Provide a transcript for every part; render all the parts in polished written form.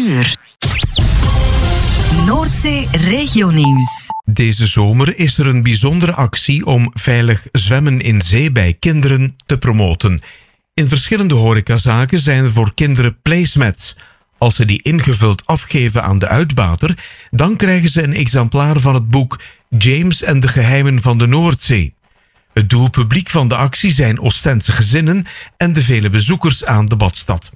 uur. Noordzee Regionieuws. Deze zomer is er een bijzondere actie om veilig zwemmen in zee bij kinderen te promoten. In verschillende horecazaken zijn er voor kinderen placemats. Als ze die ingevuld afgeven aan de uitbater, dan krijgen ze een exemplaar van het boek James en de geheimen van de Noordzee. Het doelpubliek van de actie zijn Oostense gezinnen en de vele bezoekers aan de badstad.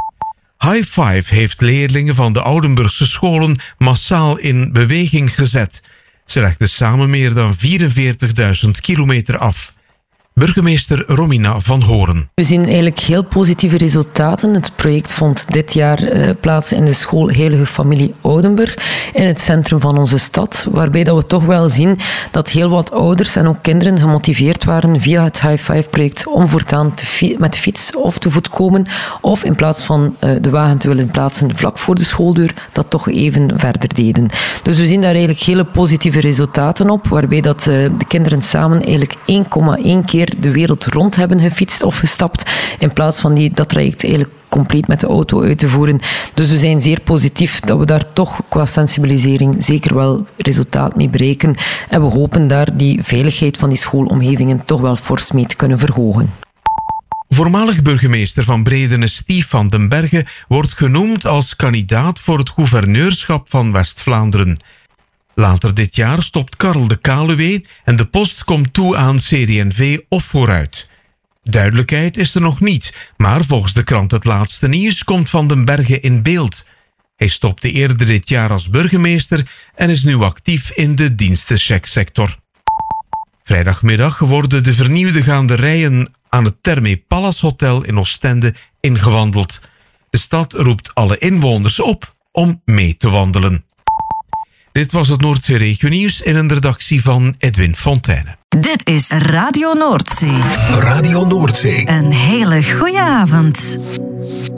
High Five heeft leerlingen van de Oudenburgse scholen massaal in beweging gezet. Ze legden samen meer dan 44.000 kilometer af. Burgemeester Romina van Horen. We zien eigenlijk heel positieve resultaten. Het project vond dit jaar plaats in de school Heilige Familie Oudenburg, in het centrum van onze stad, waarbij dat we toch wel zien dat heel wat ouders en ook kinderen gemotiveerd waren via het High Five project om voortaan met de fiets of te voet komen, of in plaats van de wagen te willen plaatsen vlak voor de schooldeur, dat toch even verder deden. Dus we zien daar eigenlijk hele positieve resultaten op, waarbij dat de kinderen samen eigenlijk 1,1 keer de wereld rond hebben gefietst of gestapt, in plaats van dat traject eigenlijk compleet met de auto uit te voeren. Dus we zijn zeer positief dat we daar toch qua sensibilisering zeker wel resultaat mee bereiken. En we hopen daar die veiligheid van die schoolomgevingen toch wel fors mee te kunnen verhogen. Voormalig burgemeester van Bredene Stief van den Berge wordt genoemd als kandidaat voor het gouverneurschap van West-Vlaanderen. Later dit jaar stopt Karel de Kaluwe en de post komt toe aan CD&V of Vooruit. Duidelijkheid is er nog niet, maar volgens de krant Het Laatste Nieuws komt Van den Berge in beeld. Hij stopte eerder dit jaar als burgemeester en is nu actief in de dienstenchecksector. Vrijdagmiddag worden de vernieuwde gaanderijen aan het Therme Palace Hotel in Oostende ingewandeld. De stad roept alle inwoners op om mee te wandelen. Dit was het Noordzee Regionieuws in een redactie van Edwin Fonteyne. Dit is Radio Noordzee. Radio Noordzee. Een hele goeie avond.